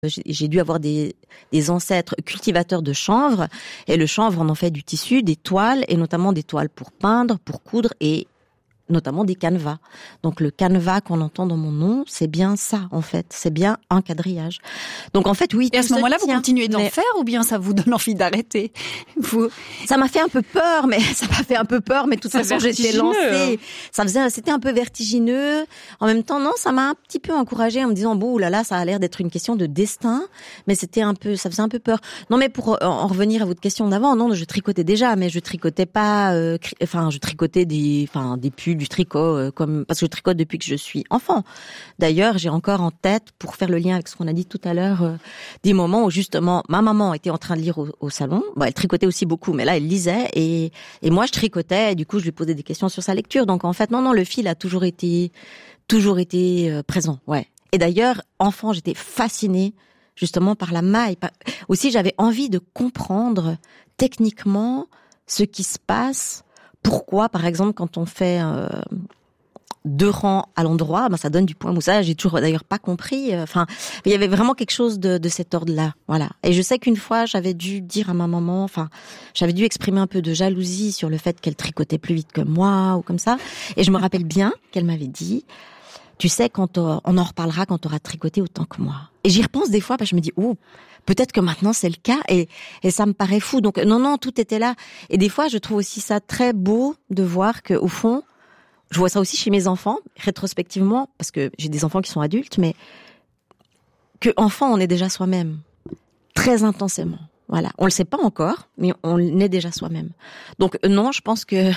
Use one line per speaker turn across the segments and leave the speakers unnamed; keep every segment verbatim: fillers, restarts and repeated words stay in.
J'ai, j'ai dû avoir des, des ancêtres cultivateurs de chanvre, et le chanvre, on en fait du tissu, des toiles, et notamment des toiles pour peindre, pour coudre, et notamment des canevas. Donc le canevas qu'on entend dans mon nom, c'est bien ça, en fait. C'est bien un quadrillage. Donc en fait, oui.
Et à ce moment-là, vous continuez d'en
mais...
faire, ou bien ça vous donne envie d'arrêter? Vous...
Ça m'a fait un peu peur, mais ça m'a fait un peu peur, mais de toute façon, j'étais lancée. Ça faisait, c'était un peu vertigineux. En même temps, non, ça m'a un petit peu encouragée en me disant, bon, là, là, ça a l'air d'être une question de destin, mais c'était un peu, ça faisait un peu peur. Non, mais pour en revenir à votre question d'avant, non, je tricotais déjà, mais je tricotais pas, euh, enfin, je tricotais des, enfin, des pulls, du tricot, euh, comme parce que je tricote depuis que je suis enfant. D'ailleurs, j'ai encore en tête, pour faire le lien avec ce qu'on a dit tout à l'heure, euh, des moments où justement ma maman était en train de lire au, au salon. Bon, elle tricotait aussi beaucoup, mais là, elle lisait et et moi, je tricotais. Et du coup, je lui posais des questions sur sa lecture. Donc, en fait, non, non, le fil a toujours été, toujours été euh, présent. Ouais. Et d'ailleurs, enfant, j'étais fascinée justement par la maille. Par... Aussi, j'avais envie de comprendre techniquement ce qui se passe. Pourquoi, par exemple, quand on fait euh, deux rangs à l'endroit, ben ça donne du point moussage. J'ai toujours d'ailleurs pas compris. Enfin, il y avait vraiment quelque chose de, de cet ordre-là, voilà. Et je sais qu'une fois, j'avais dû dire à ma maman, enfin, j'avais dû exprimer un peu de jalousie sur le fait qu'elle tricotait plus vite que moi ou comme ça. Et je me rappelle bien qu'elle m'avait dit, tu sais, quand on en reparlera quand tu auras tricoté autant que moi. Et j'y repense des fois parce que je me dis, oh, peut-être que maintenant c'est le cas, et, et ça me paraît fou. Donc non, non, tout était là. Et des fois, je trouve aussi ça très beau de voir que, au fond, je vois ça aussi chez mes enfants, rétrospectivement, parce que j'ai des enfants qui sont adultes, mais que enfant, on est déjà soi-même, très intensément. Voilà, on le sait pas encore, mais on est déjà soi-même. Donc non, je pense que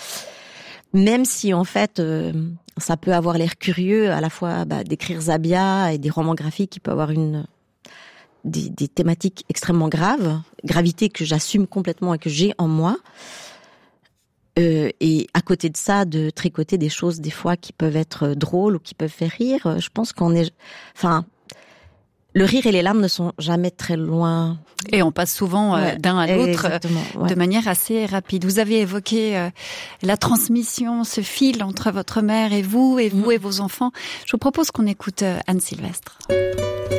même si en fait euh, ça peut avoir l'air curieux, à la fois bah, d'écrire Zabia et des romans graphiques qui peuvent avoir une Des, des thématiques extrêmement graves, gravité que j'assume complètement et que j'ai en moi. Euh, et à côté de ça, de tricoter des choses des fois qui peuvent être drôles ou qui peuvent faire rire, je pense qu'on est... Enfin, le rire et les larmes ne sont jamais très loin.
Et on passe souvent euh, ouais, d'un à l'autre
ouais.
de manière assez rapide. Vous avez évoqué euh, la transmission, ce fil entre votre mère et vous, et vous mmh. et vos enfants. Je vous propose qu'on écoute euh, Anne Sylvestre.